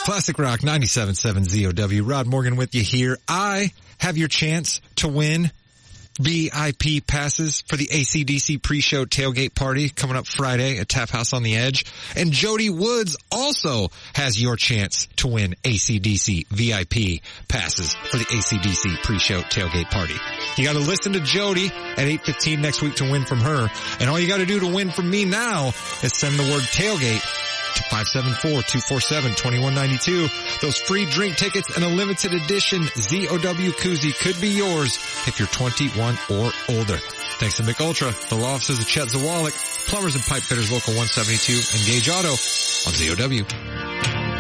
Classic Rock 97.7 ZOW. Rod Morgan with you here. I have your chance to win VIP passes for the AC/DC pre-show tailgate party coming up Friday at Tap House on the Edge. And Jody Woods also has your chance to win AC/DC VIP passes for the AC/DC pre-show tailgate party. You got to listen to Jody at 8:15 next week to win from her. And all you got to do to win from me now is send the word tailgate to 574-247-2192. Those free drink tickets and a limited edition ZOW koozie could be yours if you're 21 or older. Thanks to Mick Ultra, the law offices of Chet Zawalik, plumbers and pipe fitters local 172, and Gage Auto on ZOW.